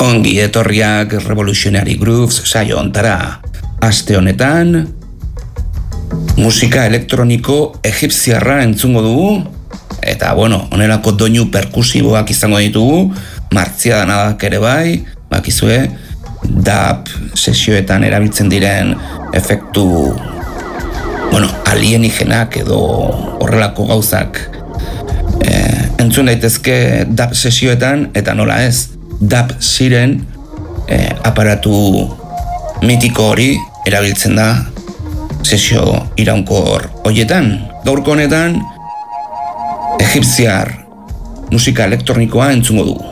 Ongi etorriak Revolutionary Grooves saio ontara. Aste honetan, musika elektroniko egipziarra entzungo dugu, eta honelako doinu perkusiboak izango ditugu, martziadanak ere bai, bakizue, dub sesioetan erabiltzen diren efektu, alienigenak edo horrelako gauzak entzun daitezke dub sesioetan, eta nola ez, dub ziren aparatu mitiko hori erabiltzen da sesio iraunkor horietan. Gaurko honetan, egipziar musika elektronikoa entzungo dugu.